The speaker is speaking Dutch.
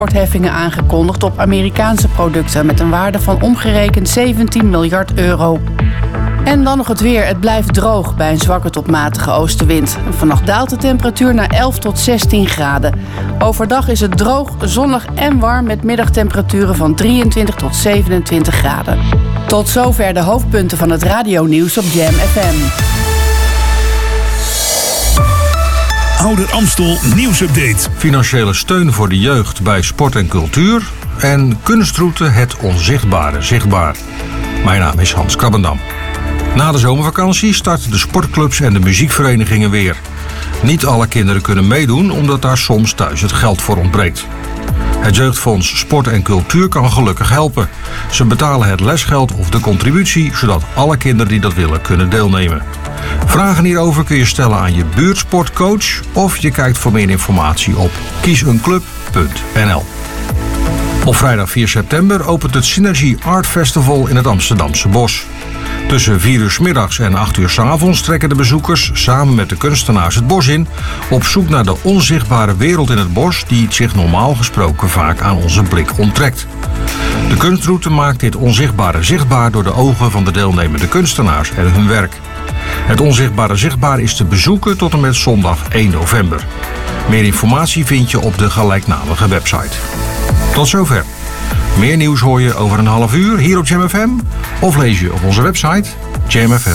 exportheffingen aangekondigd op Amerikaanse producten met een waarde van omgerekend 17 miljard euro. En dan nog het weer. Het blijft droog bij een zwakke tot matige oostenwind. Vannacht daalt de temperatuur naar 11 tot 16 graden. Overdag is het droog, zonnig en warm met middagtemperaturen van 23 tot 27 graden. Tot zover de hoofdpunten van het radionieuws op Jam FM. Ouder Amstel nieuwsupdate. Financiële steun voor de jeugd bij sport en cultuur. En kunstroute Het Onzichtbare Zichtbaar. Mijn naam is Hans Krabbendam. Na de zomervakantie starten de sportclubs en de muziekverenigingen weer. Niet alle kinderen kunnen meedoen omdat daar soms thuis het geld voor ontbreekt. Het Jeugdfonds Sport en Cultuur kan gelukkig helpen. Ze betalen het lesgeld of de contributie, zodat alle kinderen die dat willen kunnen deelnemen. Vragen hierover kun je stellen aan je buurtsportcoach of je kijkt voor meer informatie op kieseenclub.nl. Op vrijdag 4 september opent het Synergy Art Festival in het Amsterdamse Bos. Tussen 4 uur 's middags en 8 uur 's avonds trekken de bezoekers samen met de kunstenaars het bos in, op zoek naar de onzichtbare wereld in het bos die zich normaal gesproken vaak aan onze blik onttrekt. De kunstroute maakt dit onzichtbare zichtbaar door de ogen van de deelnemende kunstenaars en hun werk. Het onzichtbare zichtbaar is te bezoeken tot en met zondag 1 november. Meer informatie vind je op de gelijknamige website. Tot zover. Meer nieuws hoor je over een half uur hier op Jam FM of lees je op onze website jamfm.nl.